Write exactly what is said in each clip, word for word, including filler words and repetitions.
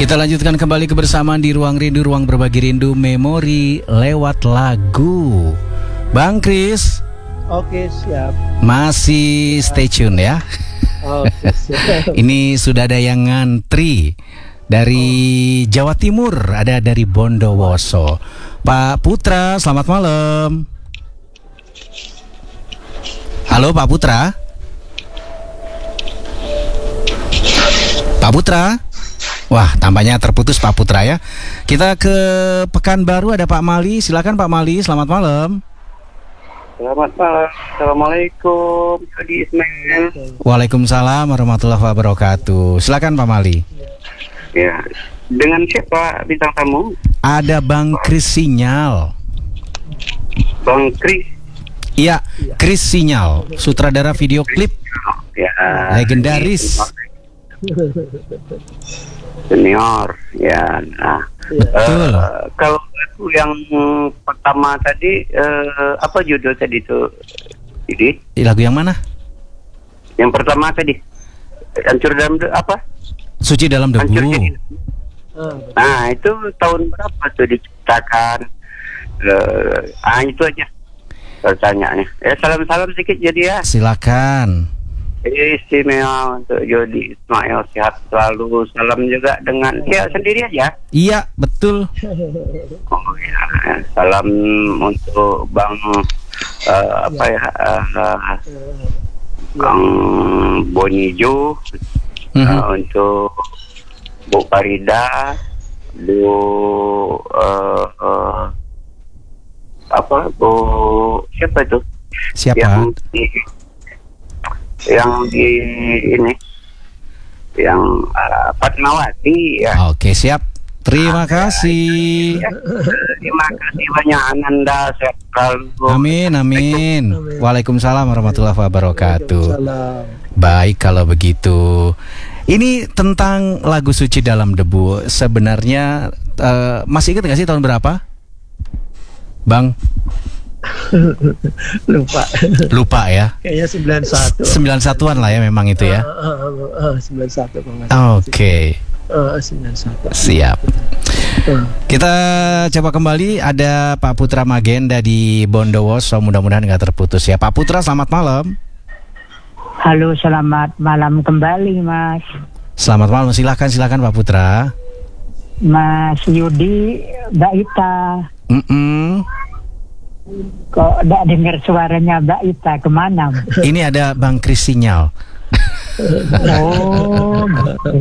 Kita lanjutkan kembali kebersamaan di Ruang Rindu, Ruang Berbagi Rindu Memori lewat lagu. Bang Kris. Oke, siap. Masih stay tune ya. Oke, siap. Ini sudah ada yang ngantri dari oh. Jawa Timur, ada dari Bondowoso. Pak Putra, selamat malam. Halo Pak Putra. Pak Putra. Wah, tampaknya terputus Pak Putra ya. Kita ke Pekanbaru, ada Pak Mali. Silakan Pak Mali, selamat malam. Selamat malam. Assalamualaikum. Jadi Ismail. Waalaikumsalam warahmatullahi wabarakatuh. Silakan Pak Mali. Ya, dengan siapa bintang tamu? Ada Bang Kris Sinyal. Bang Kris. Iya, Kris Sinyal, sutradara video klip. Ya. Legendaris. Senior, ya. Nah, betul. Uh, kalau lagu yang pertama tadi, uh, apa judul tadi itu? Jadi? Lagu yang mana? Yang pertama tadi, Hancur dalam de- apa? Suci dalam debu. Nah, itu tahun berapa tuh diciptakan? Uh, ah, itu aja pertanyaannya. Ya, salam-salam sedikit jadi ya. Silakan. Istimewa untuk Jody Ismail, sehat selalu. Salam juga dengan ya sendiri aja. Iya, betul. Oh ya, salam untuk Bang uh, apa ya uh, Bang Bonijo, uh, mm-hmm. untuk Bu Farida, Bu uh, uh, apa Bu siapa itu? Siapa? Yang di, yang di ini yang uh, Fatmawati ya. Oke, siap. Terima kasih. Ya, terima kasih banyak Ananda, sehat selalu. Amin, amin. Waalaikumsalam warahmatullahi wabarakatuh. Baik kalau begitu. Ini tentang lagu Suci Dalam Debu. Sebenarnya uh, masih ingat nggak sih tahun berapa, Bang? Lupa. Lupa ya. Kayaknya sembilan puluh satu. sembilan puluh satuan lah ya memang itu ya. Uh, uh, uh, uh, sembilan puluh satu. Oke. Uh, sembilan puluh satu. Siap. Uh. Kita coba kembali, ada Pak Putra Magenda di Bondowoso. Mudah-mudahan nggak terputus ya. Pak Putra, selamat malam. Halo, selamat malam kembali Mas. Selamat malam, silakan silakan Pak Putra. Mas Yudi, Mbak Ita. Mm-mm. Kok tidak dengar suaranya Mbak Ita, kemana? Ini ada Bang Kris Sinyal. Oh, gitu.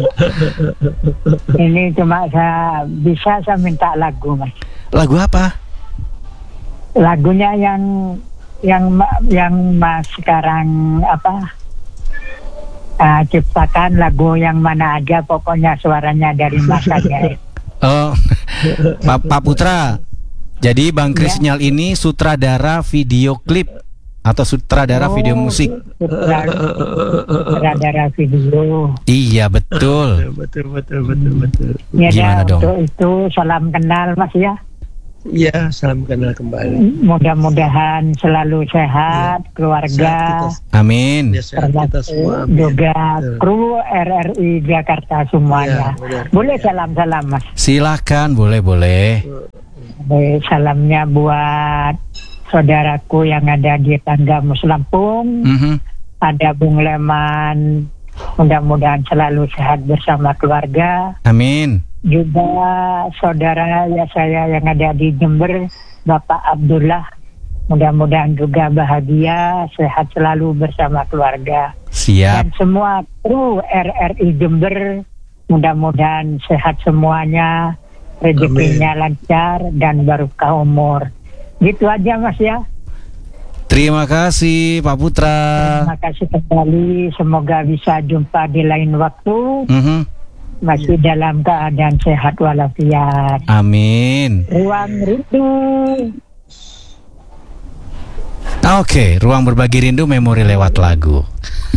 Ini cuma saya bisa saya minta lagu Mas. Lagu apa? Lagunya yang yang yang Mas sekarang apa? Uh, ciptakan lagu yang mana aja, pokoknya suaranya dari Mas aja. Oh, Pak, Pak Putra. Jadi Bang Kris Sinyal ini sutradara video klip atau sutradara oh, video musik? Sutradara video. Iya, betul. Betul betul betul betul. Ya, gimana dong? Untuk itu salam kenal Mas ya. Iya, salam kenal kembali. Mudah-mudahan selalu sehat, ya. Keluarga. Sehat kita. Amin. Ya, sehat kita semua. Amin. Juga kru R R I Jakarta semuanya. Ya, boleh salam-salam Mas? Silakan, boleh boleh. Baik, salamnya buat saudaraku yang ada di Tangga Muslampung, mm-hmm. ada Bung Leman, mudah-mudahan selalu sehat bersama keluarga. Amin. Juga saudara ya saya yang ada di Jember, Bapak Abdullah, mudah-mudahan juga bahagia, sehat selalu bersama keluarga. Siap. Dan semua kru R R I Jember, mudah-mudahan sehat semuanya, rezekinya lancar dan barokah umur. Gitu aja Mas ya. Terima kasih Pak Putra. Terima kasih kembali. Semoga bisa jumpa di lain waktu. Mm-hmm. Masih dalam keadaan sehat walafiat. Amin. Ruang Rindu. Oke, Ruang Berbagi Rindu Memori lewat lagu.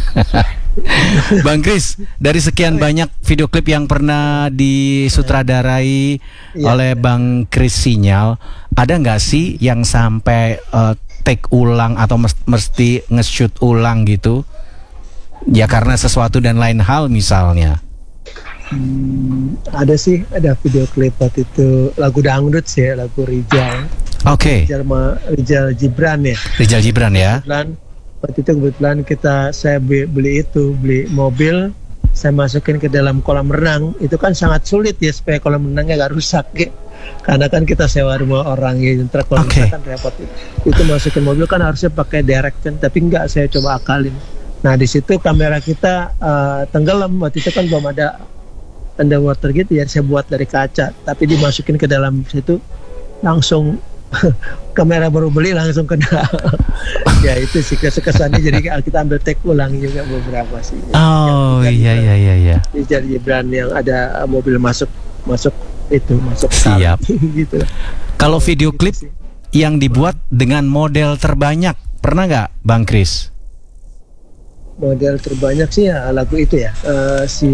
Bang Kris, dari sekian banyak video klip yang pernah disutradarai ya, oleh Bang Kris Sinyal, ada nggak sih yang sampai uh, take ulang atau mesti nge-shoot ulang gitu? Ya karena sesuatu dan lain hal misalnya. Hmm, ada sih, ada video klip waktu itu lagu dangdut sih, lagu Rijal. Oke. Rijal, ma, Rijal Gibran ya. Rijal Gibran ya. Kebetulan, waktu itu kebetulan kita saya beli, beli itu beli mobil, saya masukin ke dalam kolam renang. Itu kan sangat sulit ya supaya kolam renangnya gak rusak ya. Karena kan kita sewa rumah orang ya, truk kolam okay. renang kan repot. Itu. Itu masukin mobil kan harusnya pakai direct kan, tapi enggak, saya coba akalin. Nah di situ kamera kita uh, tenggelam. Waktu itu kan belum ada underwater gitu ya, saya buat dari kaca, tapi dimasukin ke dalam situ langsung kamera baru beli langsung kena. Ya itu sih kesannya, jadi kita ambil take ulang juga beberapa sih. Oh iya iya iya iya. Rijal Gibran yang ada mobil masuk masuk itu masuk siap gitu. Kalau video klip yang dibuat dengan model terbanyak pernah nggak Bang Kris? Model terbanyak sih ya lagu itu ya, uh, si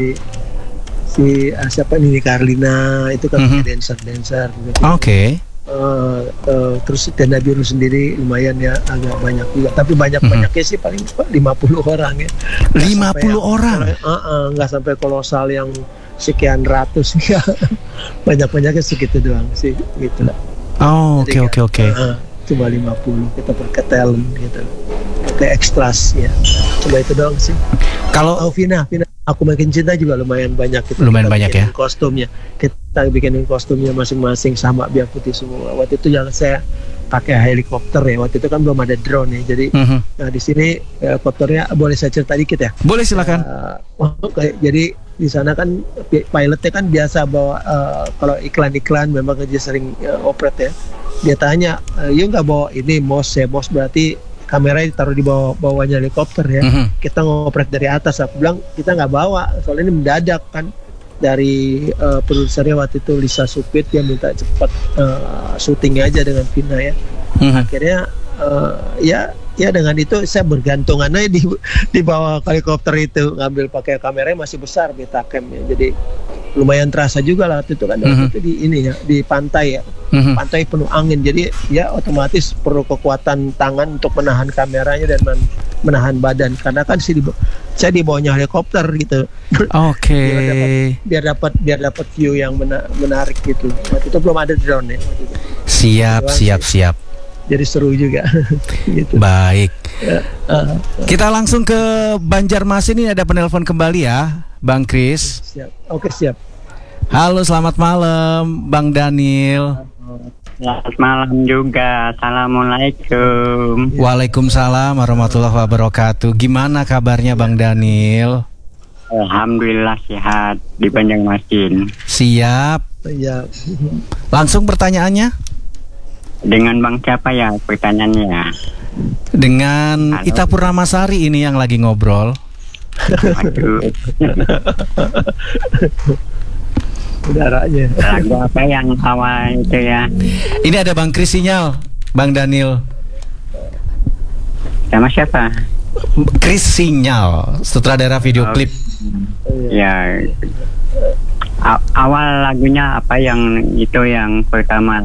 si uh, siapa Nini Carlina itu kan mm-hmm. dancer dancer gitu. Oke. Okay. Uh, uh, terus Tenda Biru sendiri lumayan ya, agak banyak juga, tapi banyak banyaknya mm-hmm. sih paling lima puluh orang ya. lima puluh orang. Nggak uh, uh, sampai kolosal yang sekian ratus ya. Banyak banyaknya segitu doang sih gitu lah. Oh oke oke oke. Cuma lima puluh kita pakai talent gitu, pakai ekstras ya. Cuma itu doang sih. Kalau oh, Vina, Vina, aku makin cinta juga lumayan banyak kita. Lumayan kita banyak ya. Kostumnya kita bikinin kostumnya masing-masing sama biar putih semua. Waktu itu yang saya pakai helikopter ya. Waktu itu kan belum ada drone ya. Jadi uh-huh. nah di sini helikopternya boleh saya cerita dikit ya? Boleh silakan. Uh, okay, jadi di sana kan pilotnya kan biasa bawa uh, kalau iklan-iklan memang dia sering uh, operate ya. Dia tanya, "You nggak bawa ini mos ya? Mos berarti kamera ditaruh di bawah bawahnya helikopter ya." Uh-huh. Kita ngoprek dari atas. Aku bilang kita nggak bawa, soalnya ini mendadak kan. Dari uh, produsernya waktu itu Lisa Supit, dia minta cepat uh, syuting aja dengan Vina ya. Uh-huh. Akhirnya uh, ya ya dengan itu saya bergantungan aja di di bawah helikopter itu, ngambil pakai kameranya masih besar Betacam ya. Jadi lumayan terasa juga lah waktu itu kan. Uh-huh. Waktu itu di ini ya, di pantai ya. Uh-huh. Pantai penuh angin, jadi ya otomatis perlu kekuatan tangan untuk menahan kameranya dan men- menahan badan, karena kan sih di, saya di bawahnya helikopter gitu. Oke. Okay. biar dapat biar dapat view yang mena- menarik gitu. Waktu itu belum ada drone ya. Waktu itu. Siap Doang, siap sih. siap. Jadi seru juga. Gitu. Baik. Ya, uh, uh. Kita langsung ke Banjarmasin, ini ada penelpon kembali ya, Bang Kris. Siap. Oke siap. Halo, selamat malam, Bang Daniel. Selamat malam juga. Assalamualaikum. Waalaikumsalam warahmatullahi wabarakatuh. Gimana kabarnya Bang Daniel? Alhamdulillah sehat di Banjarmasin. Siap. Siap. Langsung pertanyaannya? Dengan Bang siapa ya pertanyaannya? Dengan Halo. Ita Purnamasari ini yang lagi ngobrol. Aduh. Udaranya. Lagu apa yang awal itu ya? Ini ada Bang Kris sinyal, Bang Daniel. Sama siapa? Kris sinyal, sutradara video oh, klip. Ya. A- awal lagunya apa yang itu yang pertama?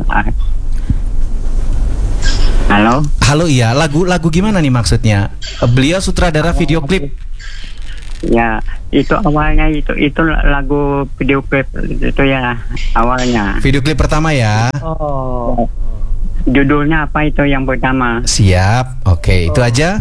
Halo? Halo iya, lagu-lagu gimana nih maksudnya? Beliau sutradara video klip. Ya, itu awalnya itu itu lagu video klip itu ya awalnya. Video klip pertama ya. Oh. Judulnya apa itu yang pertama? Siap. Oke, okay, itu aja.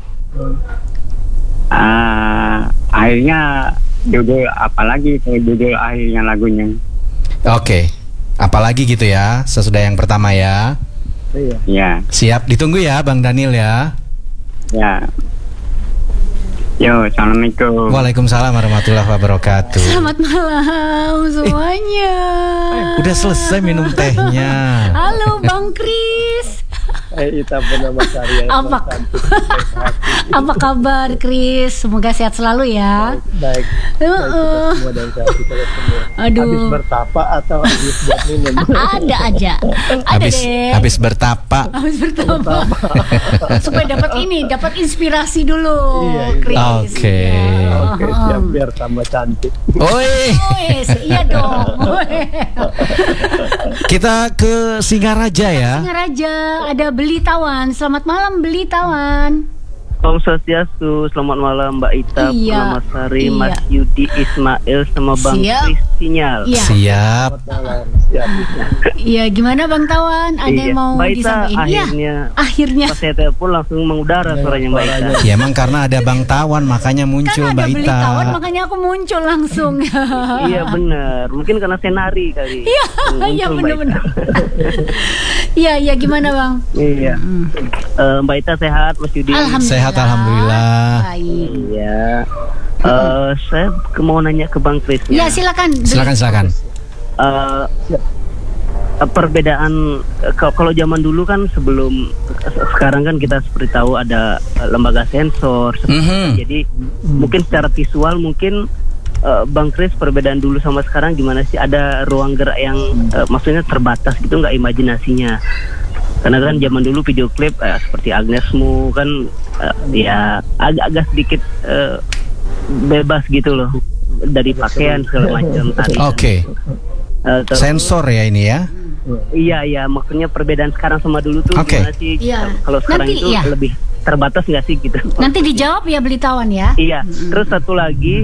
Uh, akhirnya judul apa lagi itu judul akhirnya lagunya. Oke. Okay. Apalagi gitu ya, sesudah yang pertama ya. Iya. Ya. Siap, ditunggu ya Bang Daniel ya. Ya. Yo, assalamualaikum. Waalaikumsalam warahmatullahi wabarakatuh. Selamat malam semuanya. Udah selesai minum tehnya. Halo Bang Kris. Eh, Ita Purnamasari. Apa? Apa kabar Kris? Semoga sehat selalu ya. Baik. Baik. Uh, uh. Semua dan sehat kita semua. Aduh. Habis bertapa atau habis buat minum? Ada aja. Ada habis, deh. Habis bertapa. Habis bertapa. Supaya dapat ini, dapat inspirasi dulu. Iya, iya. Kris. Oke. Ya. Oke, siap biar tambah cantik. Oi. Wes, iya dong. Kita ke Singaraja ya. Singaraja, ada Beli Tawan. Selamat malam Beli Tawan. Om Swastiastu, selamat malam Mbak Ita, Iya. Purnamasari, Sari, Iya. Mas Yudi, Ismail, sama Bang Siap. Kris Sinyal. Iya. Siap. Iya, gimana Bang Tawan? Ada Iya. yang mau Mbak Ita disampaikan? Iya. akhirnya, Akhirnya. pas saya telepon langsung mengudara suaranya Mbak Ita. Ya emang karena ada Bang Tawan makanya muncul Kan ada Mbak beli Ita. Tawan, makanya aku muncul langsung. Iya benar, mungkin karena senari kali. Iya, Muncul iya Mbak benar-benar. Ita. Iya, iya gimana Bang? Iya. Eh, Mbak Ita sehat, Mas Yudi? Alhamdulillah. Sehat, alhamdulillah. Baik. Iya. Eh, saya ke- mau nanya ke Bang Kris. Ya, silakan. Silakan silakan. Eh, perbedaan eh, kalau kalau zaman dulu kan sebelum se- sekarang kan kita seperti tahu ada eh, lembaga sensor. Mhm. Jadi mungkin secara visual mungkin eh, Bang Kris perbedaan dulu sama sekarang gimana sih? Ada ruang gerak yang eh, maksudnya terbatas gitu nggak imajinasinya? Karena kan zaman dulu video klip eh, seperti Agnesmu kan eh, ya agak-agak sedikit eh, bebas gitu loh dari pakaian segala macam tadi. Oke. Eh, terus- Sensor ya ini ya. Iya iya, maksudnya perbedaan sekarang sama dulu tuh Oke. gimana sih? Iya. Kalau sekarang Nanti, itu iya. lebih terbatas nggak sih gitu? Nanti dijawab ya beli Tawan ya. Iya. Terus satu lagi,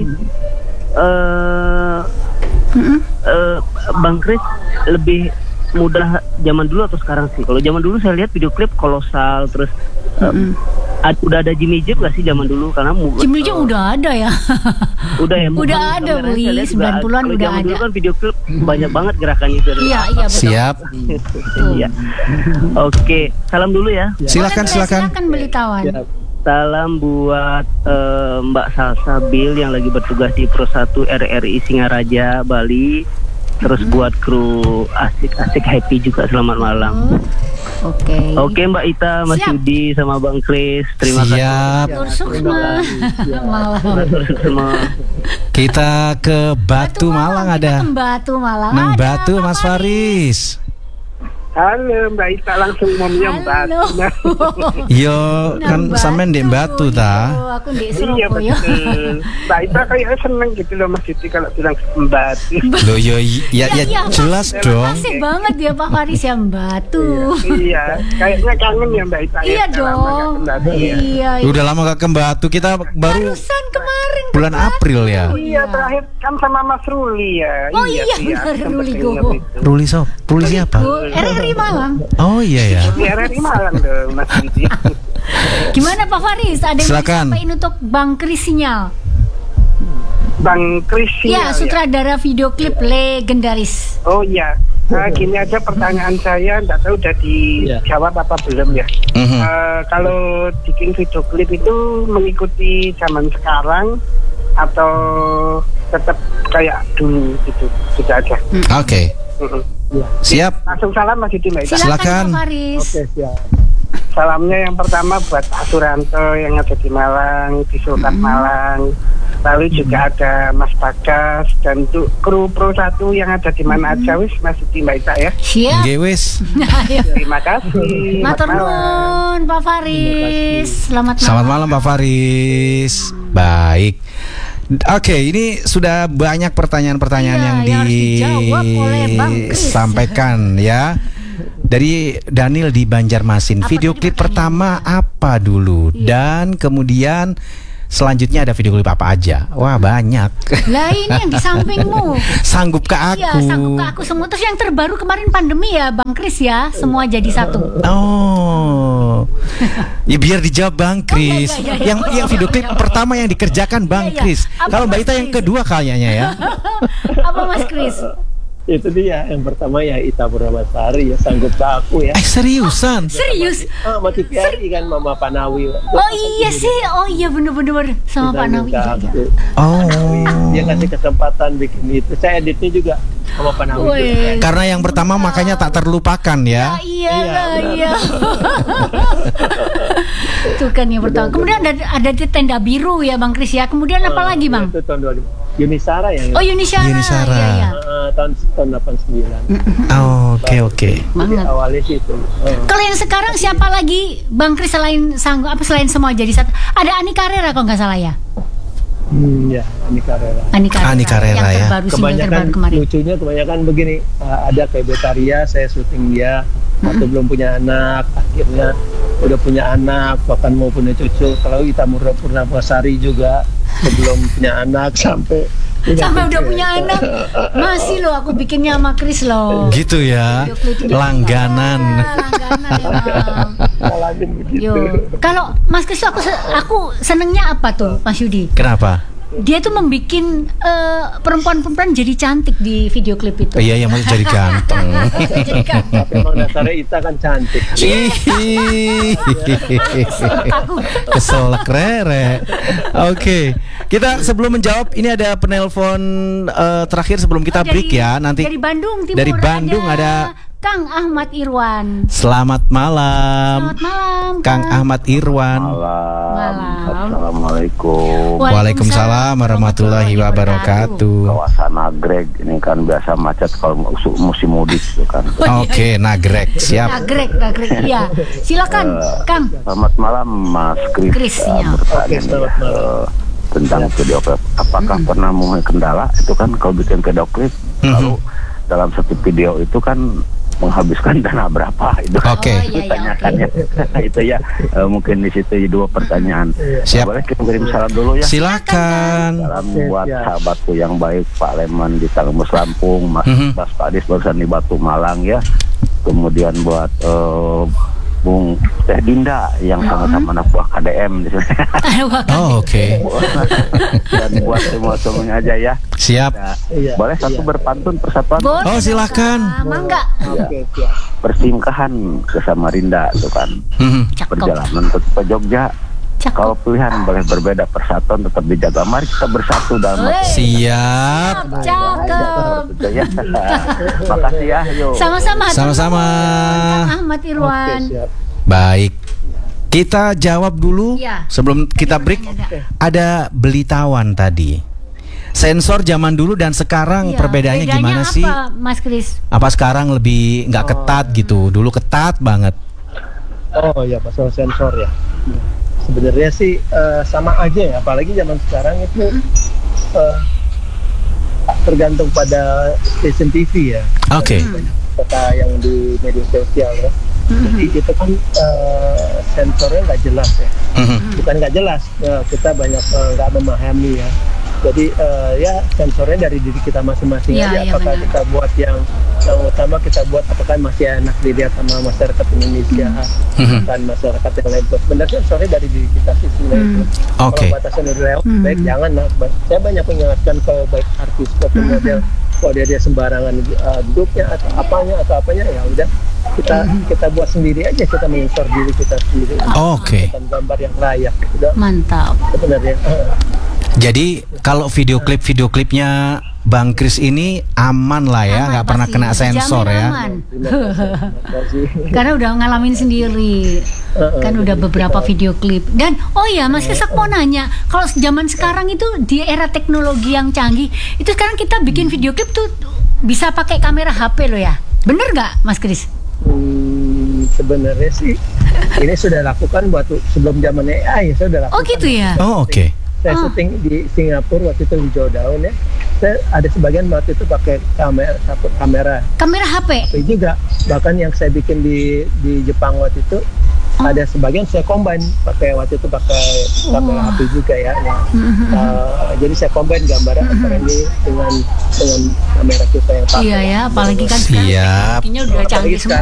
eh Mm-mm. eh, Bang Kris lebih mudah zaman dulu atau sekarang sih? Kalau zaman dulu saya lihat video klip kolosal, terus eh, ad- udah ada Jimmy Jeep nggak sih zaman dulu? Karena mu- Jimmy eh, Jo udah ada ya. udah ya. Udah mungkin ada, kameranya Beli. saya lihat juga sembilan puluhan kalau udah zaman dulu ada. kan video klip banyak banget gerakannya itu. Iya, iya betul. Siap. Iya. Oke, salam dulu ya. Silakan Boleh, silakan. Silakan beli Tawan. Salam buat eh, Mbak Salsa Bill yang lagi bertugas di Pro satu R R I Singaraja, Bali. Terus buat kru asik-asik happy juga selamat malam. Oke. Oke Mbak Ita, Mas Siap. Yudi sama Bang Kris, terima Siap. Tur Sukma. Malam. kasih semua. Kita ke Batu Malang ada. Kita ke Batu Malang. Nang Ada Batu Pak Mas Faris. Halo Mbak Ita, langsung mau menyambat. Halo. Yo Nang kan sampean di Batu ta. Yo, aku di Iya Surabaya. betul. Mbak Ita kayaknya seneng gitu loh Mas Yudi kalau bilang Batu. Loh yo ya ya Iya, jelas Terima dong. kasih banget ya Pak Faris yang Batu. Iya, kayaknya kangen ya Mbak Ita. ya, Iya udah lama nggak dong. ke Batu, ya. Iya. Udah lama gak ke Batu, kita baru Barusan kemarin ke bulan Batu. April ya. Iya, terakhir kan sama Mas Ruli ya. Oh iya, sih, benar, aku Ruli sempet Go. ingat itu. Ruli so, Ruli siapa? Bu, R R I Malang. Oh iya ya. Di R R I Malang dong Mas Yudi. Gimana Pak Faris? Ada yang Silakan. disampaikan untuk Bang Kris Sinyal? Bang Kris Ya, Sinyal, sutradara video klip legendaris. Oh iya. Nah, gini aja pertanyaan saya, nggak tahu udah dijawab apa belum ya. Mhm. Eh, kalau bikin video klip itu mengikuti zaman sekarang atau tetap kayak dulu gitu, gitu aja. Oke. Mm-mm. Siap. Langsung salam Mas Yudi Mbak Ita. Silakan Silakan. Pak Faris. siap. Salamnya yang pertama buat Pak Suranto yang ada di Malang, di Sultan Malang. Lalu juga ada Mas Bagas dan untuk kru Pro satu yang ada di mana aja wis Mas Yudi Mbak Ita ya. Siap. Nggih wis. Ayo. Terima kasih. Matur Selamat malam. nuwun Pak Faris. Selamat malam. Selamat malam Pak Faris. Baik. Oke, ini sudah banyak pertanyaan-pertanyaan Iya, yang yang harus dijawab oleh Bang Kris. disampaikan ya. Dari Daniel di Banjarmasin. Apa Video tadi klip pertanyaannya? pertama apa dulu? Iya. Dan kemudian selanjutnya ada video klip apa aja? Wah, banyak. Lah ini yang di sampingmu. Sanggup ke aku. Iya, sanggup ke aku semua. Terus yang terbaru kemarin pandemi ya Bang Kris ya. Semua jadi satu. Oh, ya biar dijawab Bang Kris. Oh, iya, iya, iya. Yang yang video klip pertama yang dikerjakan Bang Iya, iya. Kris. Apa Kalau Mbak Mas Ita yang Kris? kedua kayaknya ya. Apa Mas Kris? Itu dia yang pertama ya Ita Purnamasari ya sanggup ke aku ya. Eh seriusan? Serius? Ah, sama T V R I kan Mama Panawi. Oh iya sih. Oh iya bener-bener sama Pak Nawi. Iya, iya. Oh. Dia kasih kesempatan bikin itu. Saya editnya juga sama Panawi. Wih. Karena yang pertama makanya tak terlupakan Ya, ya. iya Iya, lah, benar. iya. Itu kan yang pertama. Kemudian ada ada di tenda biru ya Bang Kris ya. Kemudian apa lagi Bang? Itu tahun dua ribu. Yunisara yang Oh Yunisara. Yunisara. Iya, iya. Eh, tahun tahun delapan puluh sembilan. Oh, Oke oke. Jadi Banget. awalnya sih itu. Eh, Kalau yang sekarang siapa lagi Bang Kris selain sanggup apa selain semua jadi satu? Ada Ani Carrera kalau nggak salah ya. Hmm, ya, ini Carrera. Ani Carrera. Ani Carrera, yang ya. terbaru single Kebanyakan terbaru kemarin. lucunya kebanyakan begini, eh, ada kayak Betaria, saya syuting dia waktu belum punya anak, akhirnya udah punya anak, bahkan mau punya cucu. Kalau Ita Purnamasari juga sebelum punya anak sampai sampai udah punya anak masih loh aku bikinnya sama Chris loh. Gitu ya, langganan. Langganan emang. Yo, kalau Mas Chris aku aku senengnya apa tuh Mas Yudi? Kenapa? Dia tuh membuat uh, perempuan-perempuan jadi cantik di video klip itu. Iya, yang mau jadi ganteng. Jadi ganteng. Memang dasarnya Ita kan cantik. Keselak rere. Oke, kita sebelum menjawab ini ada penelpon uh, terakhir sebelum kita Oh, dari, break ya. Nanti dari Bandung Timur dari Bandung ada, ada Kang Ahmad Irwan. Selamat malam. Selamat malam, Kang Ahmad Irwan. Malam. Malam. Assalamualaikum. Waalaikumsalam warahmatullahi wabarakatuh. Kawasan Nagreg ini kan biasa macet kalau musim, musim mudik itu kan. Oke, Nagreg siap. Nagreg, Nagreg. Iya. Silakan, Uh, Kang. Selamat malam Mas Kris. Chris, Uh, ya. bertanya Oke, nih, selamat ya, malam. uh, tentang video klip. Apakah pernah mengalami kendala itu kan kalau bikin video klip Mhm. lalu dalam satu video itu kan menghabiskan dana berapa itu kan Oke. Oh, iya, iya, ditanyakannya. Itu ya uh, mungkin di situ dua pertanyaan. Siap. Boleh kita kirim salam dulu ya. Silakan. Salam Oke, buat siap. sahabatku yang baik, Pak Leman di Tangmus Lampung, Mas Mhm. Mas Padis barusan di Batu Malang ya. Kemudian buat eh, Bung Teh Dinda yang sama-sama anak buah K D M di sini. Oh, oke. Dan buat semua semuanya aja ya. Siap. Nah, Iya, boleh satu iya. berpantun persatuan Boleh. Oh, silakan. Mangga. Ya. Oke, siap. Persingkahan ke Samarinda tuh kan. Mhm. Cakep. Perjalanan ke ke Jogja. Cakep. Kalau pilihan boleh berbeda, persatuan tetap dijaga. Mari kita bersatu dalam Wey. Siap. Cakep. Gitu ya. Makasih ya, yuk. Sama-sama. Sama-sama. Kang Ahmad Oke, Irwan. siap. Baik. Kita jawab dulu Iya. sebelum kita break. Ada Belitawan tadi. Sensor zaman dulu dan sekarang Iya, perbedaannya bedanya gimana apa, sih? Mas Kris? Apa sekarang lebih nggak ketat gitu? Dulu ketat banget. Oh ya, masalah sensor ya. Sebenarnya sih eh, sama aja ya, apalagi zaman sekarang itu eh, tergantung pada stasiun T V ya. Oke. Kota yang di media sosial ya. Jadi itu kan eh, sensornya nggak jelas ya. Mhm. Bukan nggak jelas, ya, kita banyak eh, nggak memahami ya. Jadi eh, ya sensornya dari diri kita masing-masing Iya, aja. iya, Apakah benar. kita buat yang yang utama kita buat apakah masih enak dilihat sama masyarakat Indonesia, Mhm. dan masyarakat yang lain. Sebenarnya sensornya dari diri kita sih sebenarnya. Hmm. itu. Oke. Kalau batasan udah lewat, Hmm. baik jangan. Nah, ba- saya banyak mengingatkan ke baik artis atau model, kalau dia dia sembarangan uh, duduknya atau apanya atau apanya ya udah kita kita buat sendiri aja, kita mensor diri kita sendiri. Oke. Dan gambar yang layak, udah Mantap. sebenarnya. Uh, Jadi kalau video klip video klipnya Bang Kris ini aman lah ya, Aman nggak pernah pasti. kena sensor Dijamin ya. aman. terima kasih. Karena udah ngalamin sendiri. Uh, uh, Kan udah jadi beberapa kita- video klip. Dan oh ya Mas Kris, aku mau nanya, kalau zaman sekarang itu di era teknologi yang canggih, itu sekarang kita bikin video klip tuh bisa pakai kamera H P loh ya. Bener nggak Mas Kris? Hmm, sebenarnya sih ini sudah lakukan waktu sebelum zaman A I, saya sudah lakukan. Oh gitu ya. Oh, oke. Saya Ah. syuting di Singapura waktu itu di Jodown ya. Saya ada sebagian waktu itu pakai kamera kamera Kamera H P. H P juga. Bahkan yang saya bikin di di Jepang waktu itu Oh. ada sebagian saya combine pakai waktu itu pakai kamera Wah. H P juga ya. ya. Mhm. Uh, jadi saya combine gambar antara ini dengan dengan kamera kita yang pakai. Iya ya, apalagi kan Siap. sekarang teknologinya udah Apalagi canggih semua